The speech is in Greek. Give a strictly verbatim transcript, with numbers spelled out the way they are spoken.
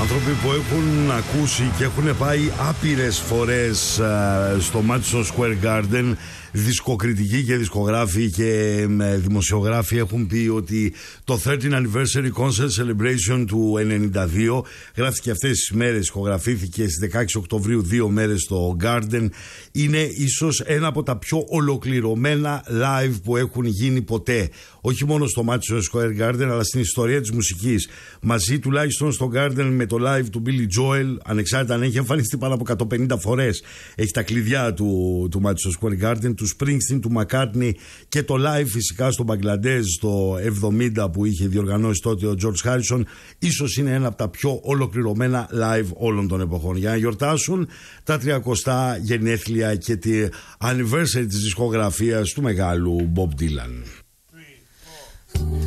Άνθρωποι που έχουν ακούσει και έχουν πάει άπειρες φορές uh, στο Madison Square Garden, δισκοκριτικοί και δισκογράφοι και uh, δημοσιογράφοι έχουν πει ότι το thirtieth Anniversary Concert Celebration του ενενήντα δύο γράφτηκε αυτές τις μέρες, ηχογραφήθηκε στις δεκαέξι Οκτωβρίου, δύο μέρες στο Garden. Είναι ίσως ένα από τα πιο ολοκληρωμένα live που έχουν γίνει ποτέ, όχι μόνο στο Madison Square Garden αλλά στην ιστορία της μουσικής. Μαζί τουλάχιστον στο Garden με το live του Billy Joel, ανεξάρτητα αν έχει εμφανιστεί πάνω από εκατόν πενήντα φορές, έχει τα κλειδιά του, του Madison Square Garden, του Springsteen, του McCartney και το live φυσικά στο Μπαγκλαντέζ το εβδομήντα που είχε διοργανώσει τότε ο George Harrison. Ίσως είναι ένα από τα πιο ολοκληρωμένα live όλων των εποχών, για να γιορτάσουν τα τριακοστά γενέθλια και τη anniversary της δισκογραφίας του μεγάλου Bob Dylan.